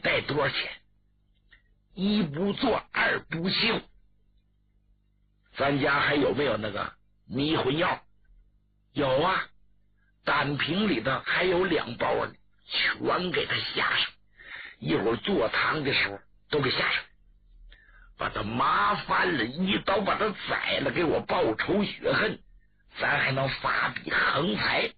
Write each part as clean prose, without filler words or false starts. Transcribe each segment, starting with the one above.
带多少钱？一不做二不休。咱家还有没有那个迷魂药？有啊，单瓶里头还有2包呢，全给他下上。一会儿做汤的时候都给下上，把他麻烦了，一刀把他宰了，给我报仇雪恨，咱还能发笔横财。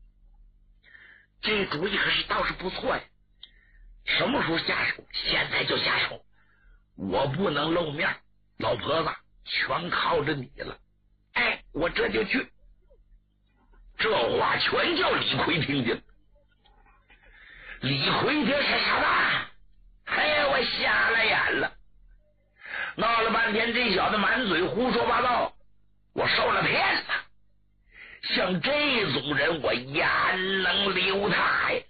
这主意可是倒是不错呀。什么时候下手？现在就下手。我不能露面，老婆子全靠着你了。哎，我这就去。这话全叫李逵听见。李逵这是什么？嘿，我瞎了眼了。闹了半天，这小子满嘴胡说八道，我受了骗了。像这种人，我焉能留他呀？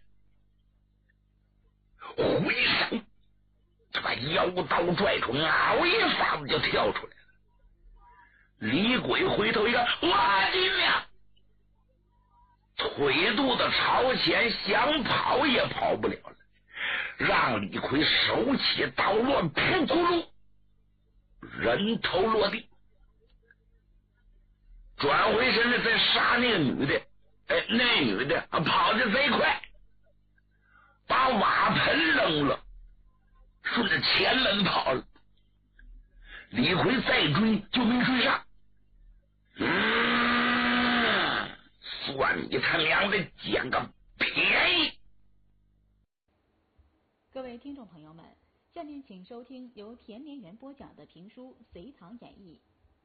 回手他把腰刀拽出，嗷一发子就跳出来了。李鬼回头一看，我的娘！腿肚子朝前，想跑也跑不了了，让李逵手起刀落，噗咕噜，人头落地。转回身来再杀那个女的，哎，那女的跑得贼快，把瓦盆扔了，顺着前门跑了。李逵再追就没追上。算你他娘的捡个便宜！ 各位听众朋友们，下面请收听由田连元播讲的评书《隋唐演义》。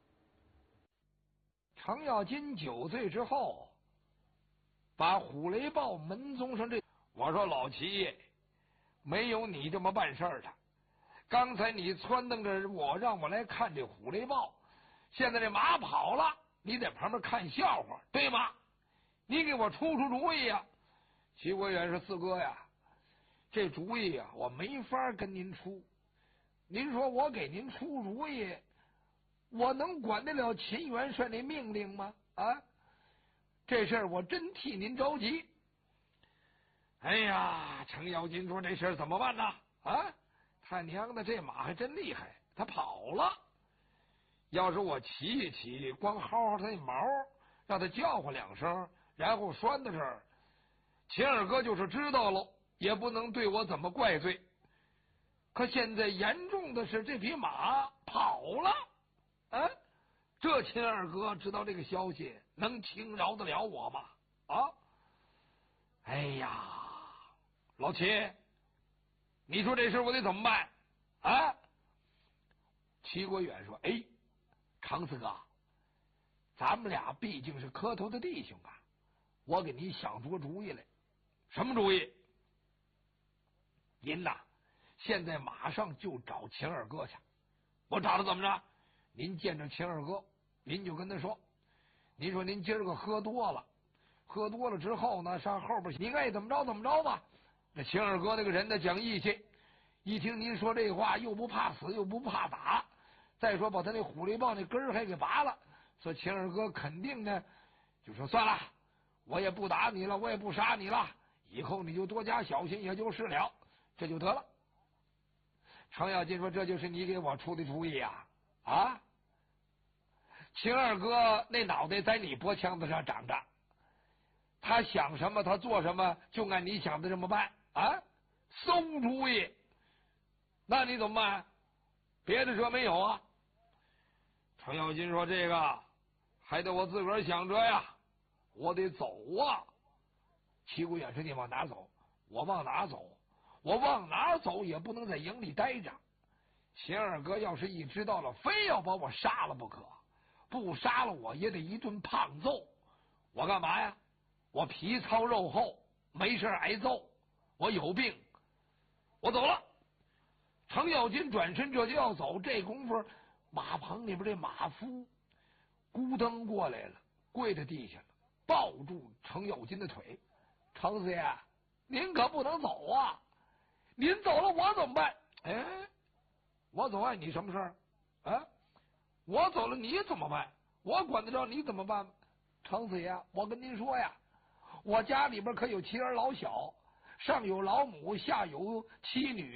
程咬金9岁之后，把虎雷豹门宗上这，我说老齐，没有你这么办事儿的。刚才你撺掇着我，让我来看这虎雷豹，现在这马跑了，你在旁边看笑话，对吗？你给我出主意呀！齐国远说：“四哥呀，这主意呀，我没法跟您出。您说我给您出主意，我能管得了秦元帅那命令吗？啊，这事儿我真替您着急。”哎呀，程咬金说：“这事儿怎么办呢？啊，他娘的，这马还真厉害，他跑了。要是我骑一骑，光薅薅他那毛，让他叫唤2声。”然后拴到这儿，秦二哥就是知道了，也不能对我怎么怪罪。可现在严重的是，这匹马跑了，啊，这秦二哥知道这个消息，能轻饶得了我吗？啊！哎呀，老齐，你说这事我得怎么办？啊！齐国远说：“哎，常四哥，咱们俩毕竟是磕头的弟兄啊。我给你想出个主意来。什么主意？您呐，现在马上就找秦二哥去。我找他怎么着？您见着秦二哥，您就跟他说，您说您今儿个喝多了之后呢，上后边您爱怎么着怎么着吧。那秦二哥那个人呢，讲义气，一听您说这话，又不怕死又不怕打，再说把他那虎雷豹那根儿还给拔了，所以秦二哥肯定呢就说算了，我也不打你了，我也不杀你了，以后你就多加小心也就是了，这就得了。程咬金说：“这就是你给我出的主意呀！啊，秦二哥那脑袋在你脖腔子上长着，他想什么他做什么，就按你想的这么办啊！馊主意，那你怎么办？别的说没有啊？”程咬金说：“这个还得我自个儿想着呀，我得走啊。”齐国远说：“你往哪走？我往哪走？我往哪走也不能在营里待着。秦二哥要是一知道了，非要把我杀了不可，不杀了我也得一顿胖揍。我干嘛呀？我皮糙肉厚，没事挨揍，我有病，我走了。”程咬金转身这就要走，这功夫马棚里边这马夫咕噔过来了，跪在地下了，抱住程咬金的腿：“程四爷，您可不能走啊！您走了我怎么办？”“哎，我走碍你什么事儿？啊，我走了你怎么办？我管得着你怎么办吗？”“程四爷，我跟您说呀，我家里边可有妻儿老小，上有老母，下有妻女。